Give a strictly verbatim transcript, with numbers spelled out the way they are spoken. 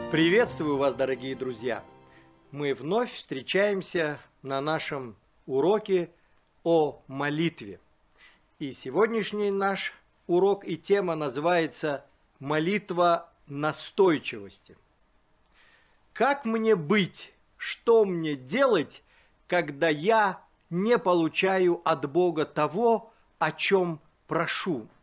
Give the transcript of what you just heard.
Приветствую вас, дорогие друзья! Мы вновь встречаемся на нашем уроке о молитве. И сегодняшний наш урок и тема называется «Молитва настойчивости». Как мне быть? Что мне делать, когда я не получаю от Бога того, о чем прошу?